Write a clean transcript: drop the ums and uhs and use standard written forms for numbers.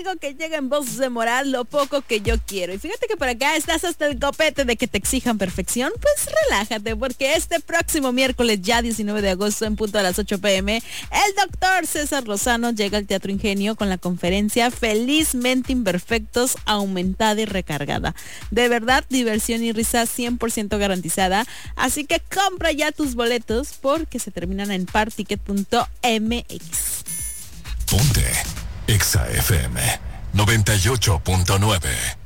digo que llega en Voz de Moral lo poco que yo quiero. Y fíjate que por acá estás hasta el copete de que te exijan perfección. Pues relájate, porque este próximo miércoles, ya 19 de agosto, en punto a las 8 p.m, el doctor César Lozano llega al Teatro Ingenio con la conferencia Felizmente Imperfectos, aumentada y recargada. De verdad, diversión y risa 100% garantizada. Así que compra ya tus boletos porque se terminan en particket.mx. Ponte Exa FM 98.9.